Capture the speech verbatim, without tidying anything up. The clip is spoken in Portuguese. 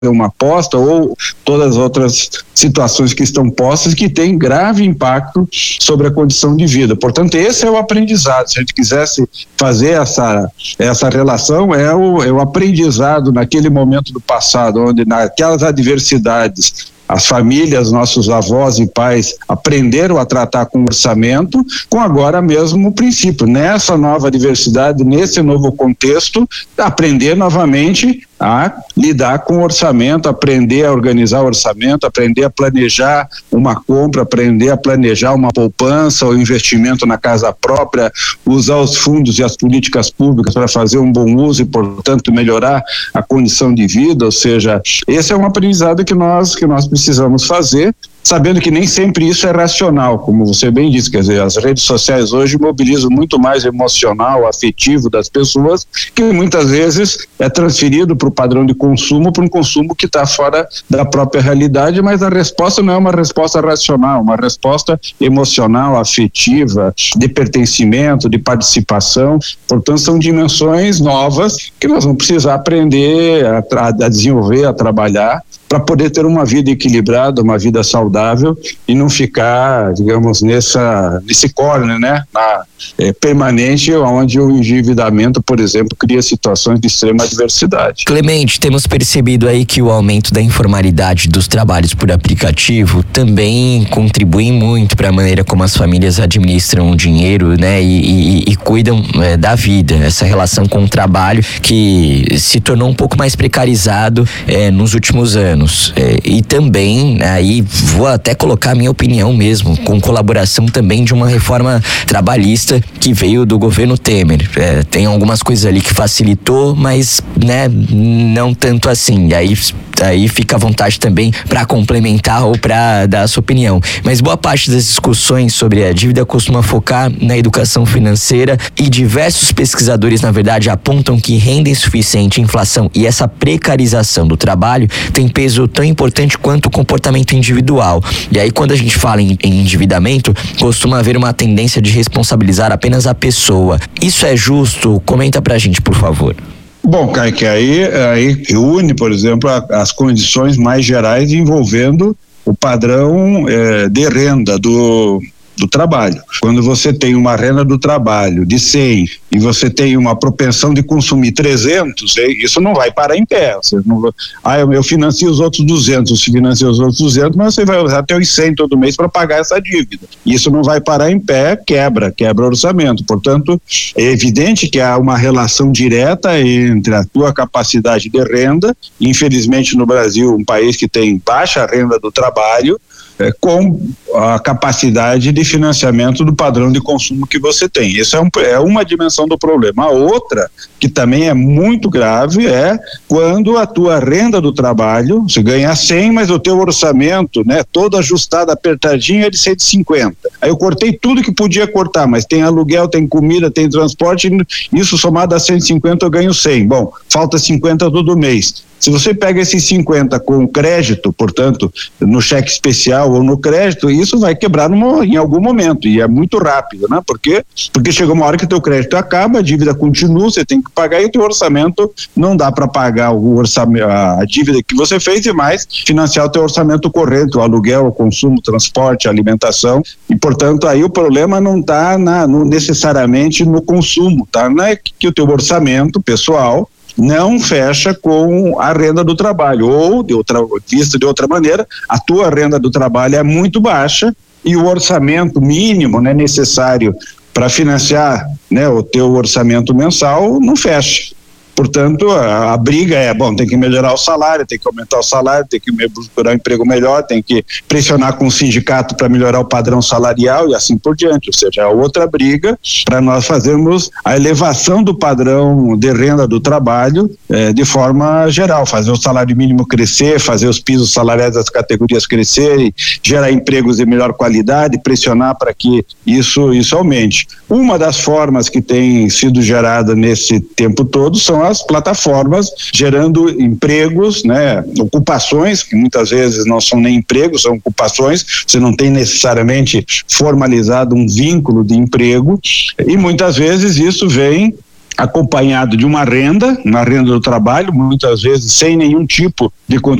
uma aposta ou todas as outras situações que estão postas que têm grave impacto sobre a condição de vida. Portanto, esse é o aprendizado. Se a gente quisesse fazer essa, essa relação, é o, é o aprendizado naquele momento do passado, onde naquelas adversidades as famílias, nossos avós e pais aprenderam a tratar com orçamento, com agora mesmo o princípio, nessa nova diversidade, nesse novo contexto, aprender novamente a lidar com o orçamento, aprender a organizar o orçamento, aprender a planejar uma compra, aprender a planejar uma poupança ou investimento na casa própria, usar os fundos e as políticas públicas para fazer um bom uso e, portanto, melhorar a condição de vida. Ou seja, esse é um aprendizado que nós, que nós precisamos fazer, sabendo que nem sempre isso é racional, como você bem disse, quer dizer, as redes sociais hoje mobilizam muito mais emocional, afetivo das pessoas, que muitas vezes é transferido para o padrão de consumo, para um consumo que está fora da própria realidade, mas a resposta não é uma resposta racional, uma resposta emocional, afetiva, de pertencimento, de participação. Portanto, são dimensões novas que nós vamos precisar aprender a, a desenvolver, a trabalhar, para poder ter uma vida equilibrada, uma vida saudável e não ficar, digamos, nessa, nesse corner, né, na, é, permanente, onde o endividamento, por exemplo, cria situações de extrema adversidade. Clemente, temos percebido aí que o aumento da informalidade dos trabalhos por aplicativo também contribui muito para a maneira como as famílias administram o dinheiro, né, e, e, e cuidam é, da vida, essa relação com o trabalho que se tornou um pouco mais precarizado é, nos últimos anos. É, e também, aí vou até colocar a minha opinião mesmo, com colaboração também de uma reforma trabalhista que veio do governo Temer. É, tem algumas coisas ali que facilitou, mas né, não tanto assim. E aí aí fica à vontade também para complementar ou para dar a sua opinião. Mas boa parte das discussões sobre a dívida costuma focar na educação financeira e diversos pesquisadores, na verdade, apontam que renda insuficiente, inflação e essa precarização do trabalho tem peso tão importante quanto o comportamento individual. E aí, quando a gente fala em, em endividamento, costuma haver uma tendência de responsabilizar apenas a pessoa. Isso é justo? Comenta pra gente, por favor. Bom, Kaique, aí, aí une, por exemplo, a, as condições mais gerais envolvendo o padrão eh, de renda do, do trabalho. Quando você tem uma renda do trabalho de cem e você tem uma propensão de consumir trezentos, isso não vai parar em pé. Você não vai, ah, eu, eu financio os outros duzentos, você financia os outros duzentos, mas você vai usar até os cem todo mês para pagar essa dívida. Isso não vai parar em pé, quebra, quebra o orçamento. Portanto, é evidente que há uma relação direta entre a tua capacidade de renda, infelizmente no Brasil, um país que tem baixa renda do trabalho, é, com a capacidade de financiamento do padrão de consumo que você tem. Isso é, um, é uma dimensão do problema. A outra, que também é muito grave, é quando a tua renda do trabalho, você ganha cem, mas o teu orçamento, né, todo ajustado, apertadinho, é de cento e cinquenta. Aí eu cortei tudo que podia cortar, mas tem aluguel, tem comida, tem transporte, isso somado a cento e cinquenta eu ganho cem. Bom, falta cinquenta todo mês. Se você pega esses cinquenta com crédito, portanto, no cheque especial ou no crédito, isso vai quebrar numa, em algum momento, e é muito rápido, né? Porque, porque chega uma hora que teu crédito acaba, a dívida continua, você tem que pagar e o teu orçamento não dá para pagar o orçamento, a dívida que você fez e mais financiar o teu orçamento corrente, o aluguel, o consumo, o transporte, a alimentação, e portanto aí o problema não está necessariamente no consumo, tá? Não é que o teu orçamento pessoal não fecha com a renda do trabalho, ou de outra, vista de outra maneira, a tua renda do trabalho é muito baixa e o orçamento mínimo, né, necessário para financiar, né, o teu orçamento mensal não fecha. Portanto, a, a briga é, bom, tem que melhorar o salário, tem que aumentar o salário, tem que procurar um emprego melhor, tem que pressionar com o sindicato para melhorar o padrão salarial e assim por diante. Ou seja, a outra briga para nós fazermos a elevação do padrão de renda do trabalho eh, de forma geral, fazer o salário mínimo crescer, fazer os pisos salariais das categorias crescerem, gerar empregos de melhor qualidade, pressionar para que isso, isso aumente. Uma das formas que tem sido gerada nesse tempo todo são as plataformas gerando empregos, né, ocupações, que muitas vezes não são nem empregos, são ocupações, você não tem necessariamente formalizado um vínculo de emprego, e muitas vezes isso vem acompanhado de uma renda, uma renda do trabalho, muitas vezes sem nenhum tipo de